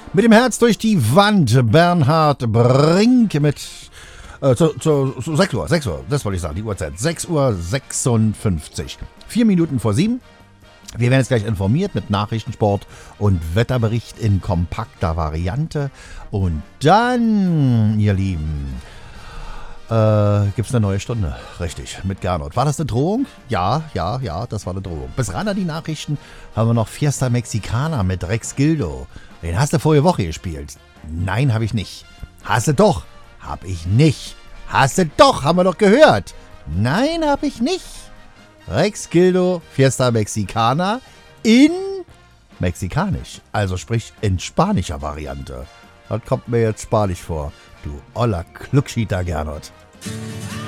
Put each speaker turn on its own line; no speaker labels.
Mit dem Herz durch die Wand, Bernhard Brink mit zu 6 Uhr, das wollte ich sagen, die Uhrzeit, 6:56 Uhr, 4 Minuten vor 7. Wir werden jetzt gleich informiert mit Nachrichtensport und Wetterbericht in kompakter Variante. Und dann, ihr Lieben, gibt's eine neue Stunde. Richtig, mit Gernot. War das eine Drohung? Ja, das war eine Drohung. Bis ran an die Nachrichten haben wir noch Fiesta Mexicana mit Rex Gildo. Den hast du vorige Woche gespielt. Nein, habe ich nicht. Hast du doch. Hab ich nicht. Hast du doch, haben wir doch gehört. Nein, hab ich nicht. Rex Gildo, Fiesta Mexicana in Mexikanisch. Also sprich in spanischer Variante. Das kommt mir jetzt spanisch vor. Du oller Kluckschieter Gernot.